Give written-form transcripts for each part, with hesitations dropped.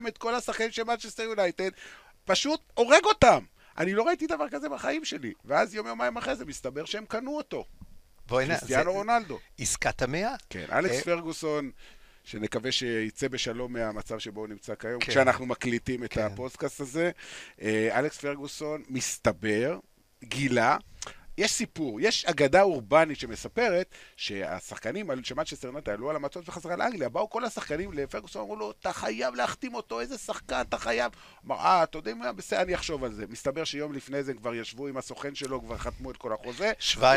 את כל השחקנים של מנצ'סטר יונייטד, פשוט הורג אותם. אני לא ראיתי דבר כזה בחיים שלי. ואז יומיים אחרי זה מסתבר שהם קנו אותו. קריסטיאנו רונלדו. עסקת המאה? כן, אלכס פרגוסון, שנקווה שיצא בשלום מהמצב שבו הוא נמצא כיום, כשאנחנו מקליטים את הפודקאסט הזה. אלכס פרגוסון מסתבר, גילה, יש סיפור, יש אגדה אורבנית שמספרת שהשחקנים של מנצ'סטר יונייטד עלו על המטוס וחזרה לאנגליה, באו כל השחקנים לפרגוסון, אמרו לו, אתה חייב להחתים אותו, איזה שחקן, אתה חייב. אמר, אתה יודע מה, בסדר, אני אחשוב על זה. מסתבר שיום לפני זה כבר ישבו עם הסוכן שלו, כבר חתמו את כל החוזה.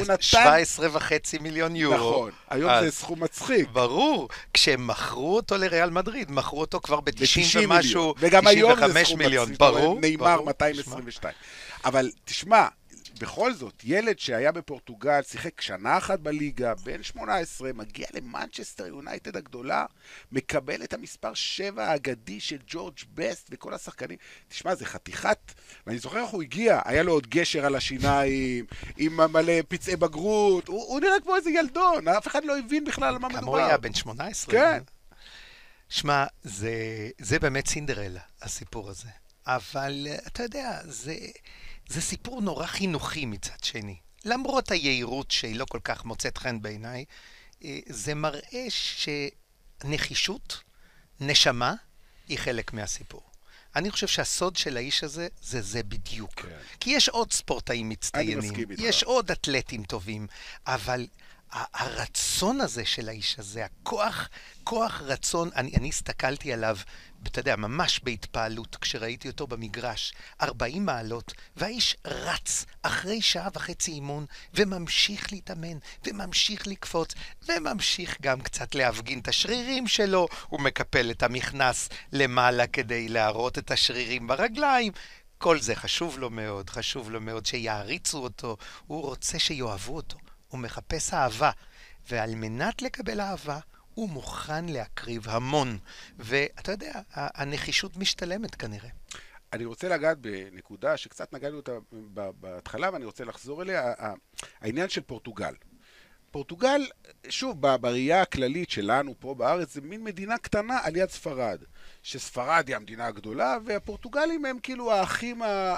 17.5 מיליון יורו. נכון, היום זה סכום מצחיק. ברור, כשהם מכרו אותו לריאל מדריד, מכרו אותו כבר ב-90 ומשהו, וגם היום זה 95 סכום מיליון, מצחיק. ברור. נאמר 222. אבל תשמע, בכל זאת, ילד שהיה בפורטוגל, שיחק שנה אחת בליגה, בן 18, מגיע למנצ'סטר יונייטד הגדולה, מקבל את המספר 7 האגדי של ג'ורג' בסט וכל השחקנים. תשמע, זה חתיכת, ואני זוכר איך הוא הגיע, היה לו עוד גשר על השיניים, עם מלא פצעי בגרות, הוא נראה כמו איזה ילדון, אף אחד לא הבין בכלל על מה מדובר. כמו היה בן 18. כן. שמע, זה באמת סינדרלה, הסיפור הזה. אבל אתה יודע, זה סיפור נורא חינוכי מצד שני. למרות היעירות שהיא לא כל כך מוצאת חן בעיניי, זה מראה שנחישות, נשמה, היא חלק מהסיפור. אני חושב שהסוד של האיש הזה, זה בדיוק. כן. כי יש עוד ספורטאים מצטיינים, יש עוד אתלטים טובים, אבל הרצון הזה של האיש הזה, כוח רצון, אני הסתכלתי עליו, אתה יודע, ממש בהתפעלות, כשראיתי אותו במגרש, 40 מעלות, והאיש רץ אחרי שעה וחצי אימון, וממשיך להתאמן, וממשיך לקפוץ, וממשיך גם קצת להפגין את השרירים שלו, הוא מקפל את המכנס למעלה כדי להראות את השרירים ברגליים, כל זה חשוב לו מאוד שיעריצו אותו, הוא רוצה שיאהבו אותו, הוא מחפש אהבה, ועל מנת לקבל אהבה, הוא מוכן להקריב המון, ואתה יודע, הנחישות משתלמת כנראה. אני רוצה לגעת בנקודה שקצת נגענו אותה בהתחלה, ואני רוצה לחזור אליה, העניין של פורטוגל. פורטוגל, שוב, בראייה הכללית שלנו פה בארץ, זה מין מדינה קטנה על יד ספרד, שספרד היא המדינה הגדולה, והפורטוגלים הם כאילו האחים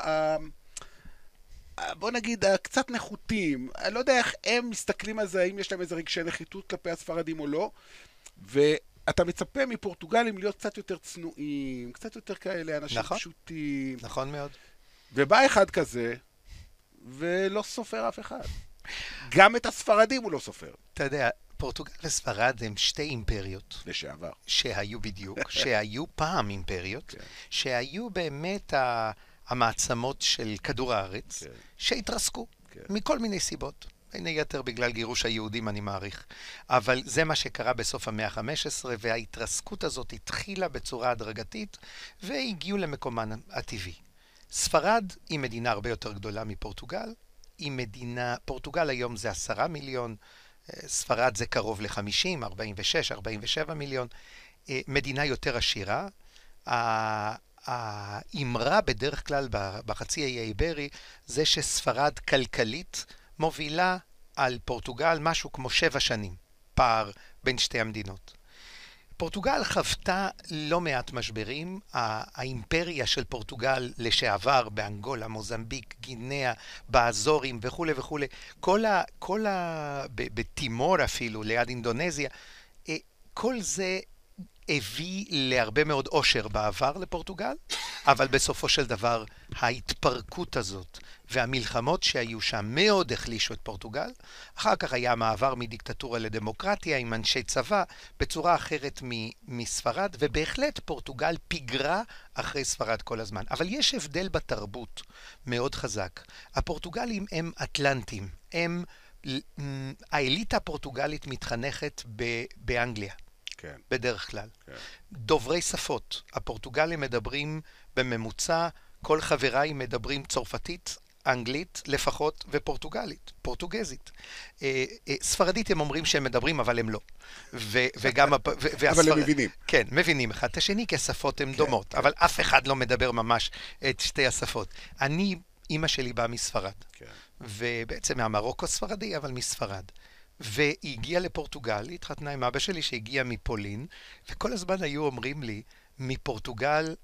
בוא נגיד, קצת נחותים. אני לא יודע איך הם מסתכלים על זה, האם יש להם איזה רגשי נחיתות כלפי הספרדים או לא, ואתה מצפה מפורטוגלים להיות קצת יותר צנועים, קצת יותר כאלה אנשים פשוטים. נכון מאוד. ובא אחד כזה, ולא סופר אף אחד. גם את הספרדים הוא לא סופר. אתה יודע, פורטוגל וספרד הם שתי אימפריות. לשעבר. שהיו בדיוק, שהיו פעם אימפריות, שהיו באמת המעצמות של כדור הארץ, שהתרסקו מכל מיני סיבות. בין היתר בגלל גירוש היהודים, אני מעריך. אבל זה מה שקרה בסוף המאה ה-15, וההתרסקות הזאת התחילה בצורה הדרגתית, והגיעו למקומן הטבעי. ספרד היא מדינה הרבה יותר גדולה מפורטוגל, פורטוגל היום זה 10 מיליון, ספרד זה קרוב ל-50, 46, 47 מיליון, מדינה יותר עשירה. האמרה בדרך כלל בחצי האי האיברי זה שספרד כלכלית מובילה על פורטוגל משהו כמו 7 שנים, פער בין שתי המדינות. פורטוגל חוותה לא מעט משברים, האימפריה של פורטוגל לשעבר באנגולה, מוזמביק, גינאה, באזורים וכו' וכו', בטימור אפילו, ליד אינדונזיה, כל זה הביא להרבה מאוד עושר בעבר לפורטוגל, אבל בסופו של דבר ההתפרקות הזאת והמלחמות שהיו שם מאוד החלישו את פורטוגל. אחר כך היה מעבר מדיקטטורה לדמוקרטיה עם אנשי צבא בצורה אחרת מספרד, ובהחלט פורטוגל פיגרה אחרי ספרד כל הזמן. אבל יש הבדל בתרבות מאוד חזק. הפורטוגלים הם אטלנטים, האליטה הפורטוגלית מתחנכת באנגליה. כן. בדרך כלל. כן. דוברי שפות. הפורטוגלים מדברים בממוצע, כל חבריי מדברים צרפתית, אנגלית לפחות, ופורטוגלית, פורטוגזית. ספרדית הם אומרים שהם מדברים, אבל הם לא. וגם... אבל הם מבינים. כן, מבינים אחד את השני, כי השפות הן דומות, אבל אף אחד לא מדבר ממש את שתי השפות. אמא שלי באה מספרד, ובעצם מהמרוקו ספרדי, אבל מספרד. והיא הגיעה לפורטוגל, היא התחתנה עם אבא שלי שהגיע מפולין, וכל הזמן היו אומרים לי, מפורטוגל